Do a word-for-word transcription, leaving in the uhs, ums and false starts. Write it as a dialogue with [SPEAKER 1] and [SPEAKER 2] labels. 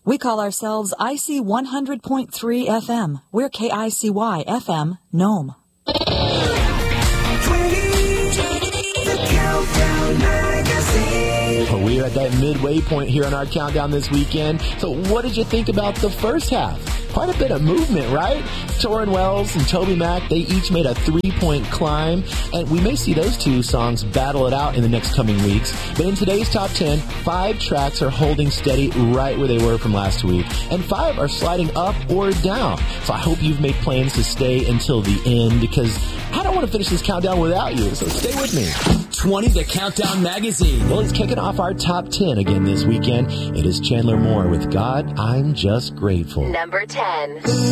[SPEAKER 1] We call ourselves I C one hundred point three F M. We're K I C Y F M, Nome.
[SPEAKER 2] Well, we're at that midway point here on our countdown this weekend. So what did you think about the first half? Quite a bit of movement, right? Torrin Wells and Toby Mac, they each made a three-point climb, and we may see those two songs battle it out in the next coming weeks. But in today's top ten, five tracks are holding steady right where they were from last week, and five are sliding up or down. So I hope you've made plans to stay until the end, because I don't want to finish this countdown without you, so stay with me.
[SPEAKER 3] twenty The Countdown Magazine.
[SPEAKER 2] Well, it's kicking off our top ten again this weekend. It is Chandler Moore with God, I'm Just Grateful.
[SPEAKER 4] Number ten.